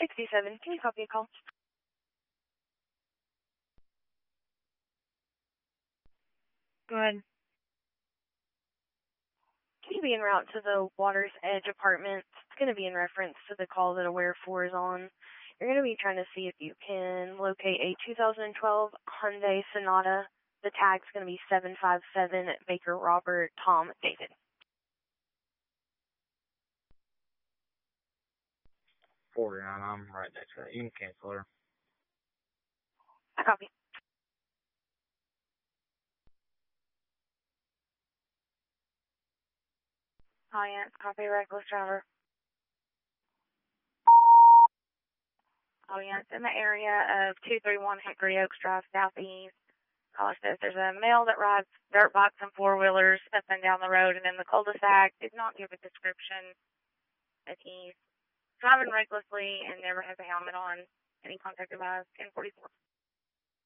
67. Can you copy a call? Go ahead. Can you be en route to the Water's Edge Apartments? It's going to be in reference to the call that Aware 4 is on. You're going to be trying to see if you can locate a 2012 Hyundai Sonata. The tag's going to be 757 Baker Robert Tom David. I'm right next to that. You can cancel her. I copy. Audience, copy reckless driver. Audience, in the area of 231 Hickory Oaks Drive Southeast. Caller says there's a male that rides dirt bikes and four-wheelers up and down the road and in the cul-de-sac. Did not give a description that he's driving recklessly and never has a helmet on. Any contact advised? 1044.